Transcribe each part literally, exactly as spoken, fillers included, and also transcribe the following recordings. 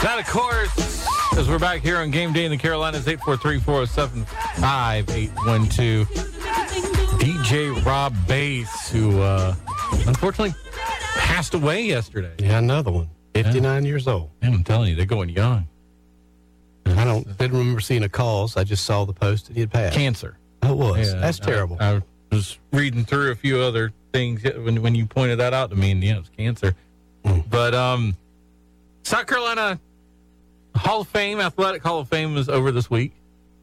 That, of course, as we're back here on Game Day in the Carolinas, eight four three, four oh seven, five eight one two. D J Rob Bass, who uh, unfortunately passed away yesterday. Yeah, another one. fifty-nine yeah. years old. Man, I'm telling you, they're going young. I don't didn't remember seeing a cause. I just saw the post that he had passed. Cancer. Oh, it was. Yeah, That's terrible. I, I was reading through a few other things when when you pointed that out to me, and yeah, it was cancer. Mm. But um, South Carolina Hall of Fame, Athletic Hall of Fame was over this week.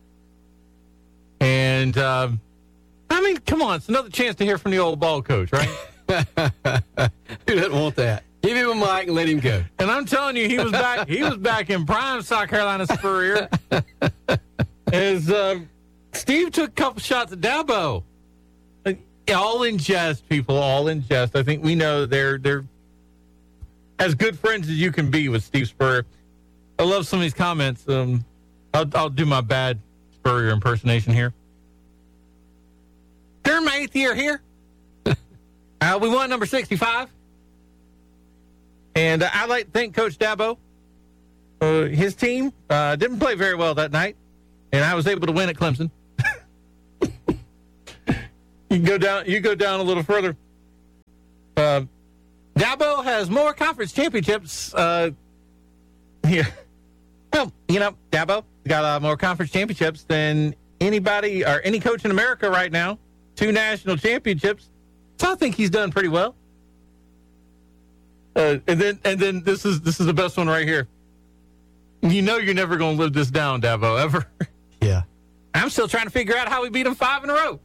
And, um, I mean, come on, it's another chance to hear from the old ball coach, right? Who doesn't want that? Give him a mic and let him go. And I'm telling you, he was back He was back in prime South Carolina's career. As uh, Steve took a couple shots at Dabo. All in jest, people, all in jest. I think we know they're, they're as good friends as you can be with Steve Spurrier. I love some of these comments. Um, I'll, I'll do my bad Spurrier impersonation here. During my eighth year here, uh, we won number sixty-five. And uh, I'd like to thank Coach Dabo. Uh, his team uh, didn't play very well that night, and I was able to win at Clemson. you go down. You go down a little further. Uh, Dabo has more conference championships. Uh, yeah. Well, you know, Dabo got uh, more conference championships than anybody or any coach in America right now. Two national championships. So I think he's done pretty well. Uh, and then, and then this is this is the best one right here. You know, you're never going to live this down, Dabo, ever. Yeah. I'm still trying to figure out how we beat him five in a row.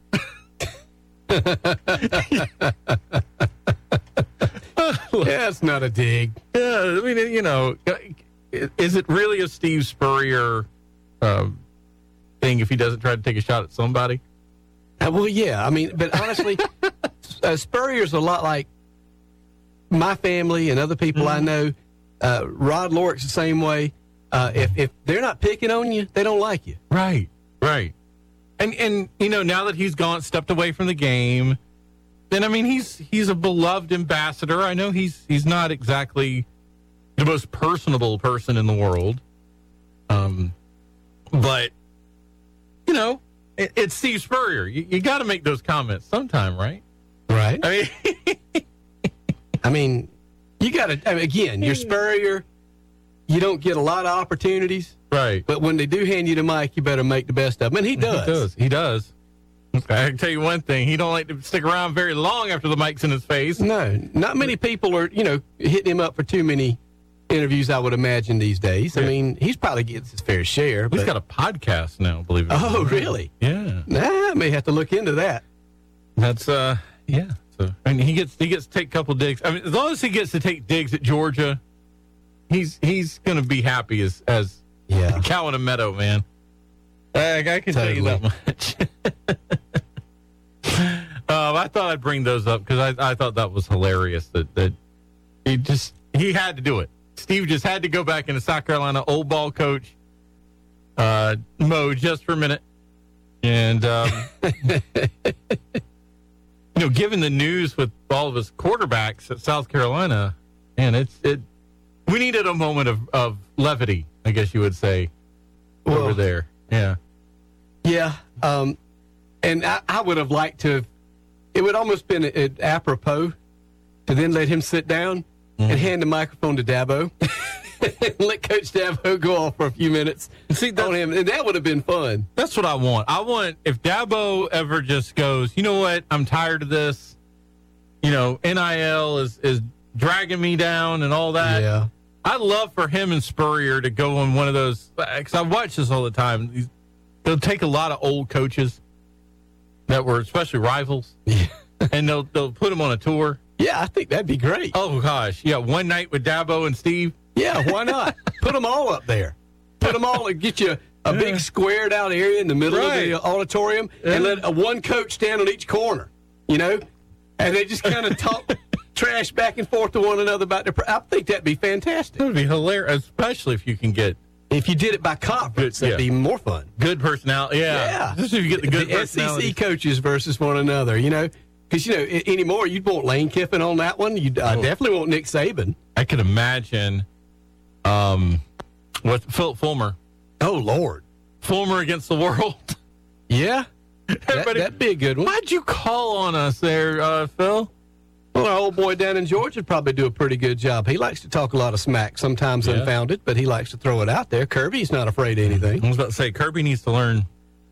Yeah, it's not a dig. Yeah, I mean, you know. Is it really a Steve Spurrier uh, thing if he doesn't try to take a shot at somebody? Uh, well, yeah. I mean, but honestly, uh, Spurrier's a lot like my family and other people mm-hmm. I know. Uh, Rod Lorik's the same way. Uh, if if they're not picking on you, they don't like you. Right, right. And and you know, now that he's gone, stepped away from the game, then I mean, he's he's a beloved ambassador. I know he's he's not exactly the most personable person in the world. Um, but, you know, it, it's Steve Spurrier. You, you got to make those comments sometime, right? Right. I mean, I mean you got to, I mean, again, you're Spurrier. You don't get a lot of opportunities. Right. But when they do hand you the mic, you better make the best of them. And he does. He does. He does. I can tell you one thing. He don't like to stick around very long after the mic's in his face. No. Not many people are, you know, hitting him up for too many interviews, I would imagine, these days. Yeah. I mean, he's probably gets his fair share. He's but... got a podcast now, believe it or not. Oh, really? Yeah. Nah, I may have to look into that. That's, uh, yeah. So, I mean, he gets he gets to take a couple digs. I mean, as long as he gets to take digs at Georgia, he's he's going to be happy as, as yeah. cow in a meadow, man. I, I can totally. tell you that much. um, I thought I'd bring those up because I, I thought that was hilarious that, that he just, he had to do it. Steve just had to go back into South Carolina old ball coach uh, mode just for a minute. And, um, you know, given the news with all of his quarterbacks at South Carolina, man, it's, it, we needed a moment of, of levity, I guess you would say, well, over there. Yeah. Yeah. Um, and I, I would have liked to, it would almost been a, a, apropos to then let him sit down mm-hmm. and hand the microphone to Dabo and let Coach Dabo go off for a few minutes See, on him. And that would have been fun. That's what I want. I want, if Dabo ever just goes, you know what, I'm tired of this. You know, N I L is, is dragging me down and all that. Yeah. I'd love for him and Spurrier to go on one of those, because I watch this all the time. These, they'll take a lot of old coaches that were especially rivals, yeah. and they'll they'll put them on a tour. Yeah, I think that'd be great. Oh, gosh. Yeah, one night with Dabo and Steve. Yeah, why not? Put them all up there. Put them all and get you a yeah. big squared out area in the middle right. of the auditorium yeah. and let a one coach stand on each corner, you know, and they just kind of talk trash back and forth to one another about their. I think that'd be fantastic. That would be hilarious, especially if you can get. If you did it by conference, good, that'd yeah. be more fun. Good personality, yeah. Yeah. Just if you get the good the personality. S E C coaches versus one another, you know. Because, you know, anymore, you'd want Lane Kiffin on that one. You'd uh, oh. definitely want Nick Saban. I could imagine um, With Philip Fulmer. Oh, Lord. Fulmer against the world. Yeah. Everybody, that, that'd be a good one. Why'd you call on us there, uh, Phil? Well, our old boy down in Georgia would probably do a pretty good job. He likes to talk a lot of smack, sometimes Yeah. unfounded, but he likes to throw it out there. Kirby's not afraid of anything. I was about to say, Kirby needs to learn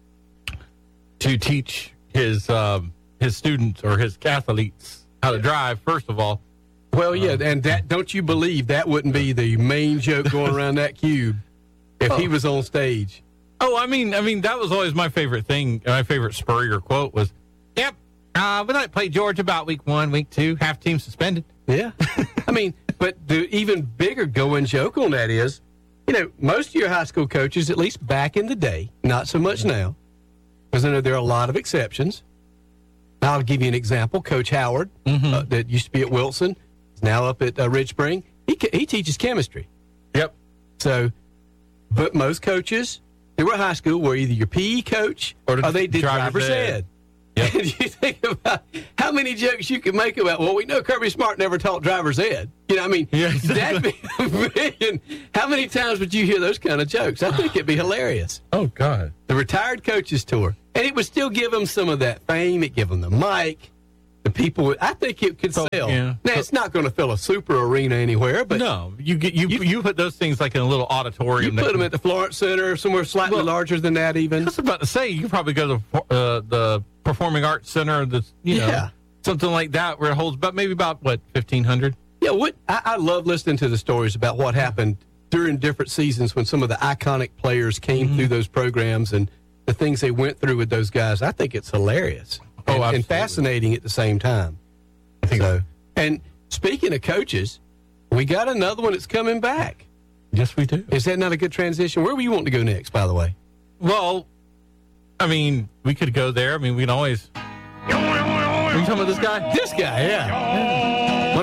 to teach his um, his students or his athletes how to drive, first of all. Well, yeah, and that don't you believe that wouldn't be the main joke going around that cube if he was on stage? Oh, I mean, I mean, that was always my favorite thing. My favorite Spurrier quote was, "Yep, uh, we like to play Georgia about week one, week two, half team suspended." Yeah. I mean, but the even bigger going joke on that is, you know, most of your high school coaches, at least back in the day, not so much now, because I know there are a lot of exceptions. I'll give you an example. Coach Howard, Mm-hmm. uh, that used to be at Wilson, is now up at uh, Ridge Spring. He, he teaches chemistry. Yep. So, but most coaches who were high school were either your P E coach Or or, the they did driver's driver's ed. ed. Yep. And you think about how many jokes you can make about, well, we know Kirby Smart never taught driver's ed. You know, I mean, Yeah, that'd exactly. be a million. How many times would you hear those kind of jokes? I think it'd be hilarious. Oh, God. The Retired Coaches Tour. And it would still give them some of that fame. It give them the mic. The people, would, I think it could So, sell. yeah. Now, it's not going to fill a super arena anywhere, but No, you get you, You- you put those things like in a little you auditorium. put them at the Florence Center or somewhere slightly Well, larger than that even. I was about to say, you could probably go to the, uh, the Performing Arts Center, the, you know, Yeah. something like that, where it holds about maybe about, what, fifteen hundred? Yeah, what I, I love listening to the stories about what happened during different seasons when some of the iconic players came Mm-hmm. through those programs and the things they went through with those guys. I think it's hilarious Oh, and, and absolutely. fascinating at the same time. I think So, and speaking of coaches, we got another one that's coming back. Yes, we do. Is that not a good transition? Where were you wanting to go next, by the way? Well, I mean, we could go there. I mean, we can always. Are you talking about this guy? This guy, yeah.